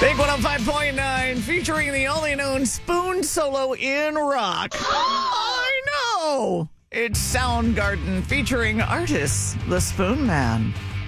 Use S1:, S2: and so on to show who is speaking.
S1: Big 105.9 featuring the only known spoon solo in rock. I know! It's Soundgarden featuring artist, the Spoon Man.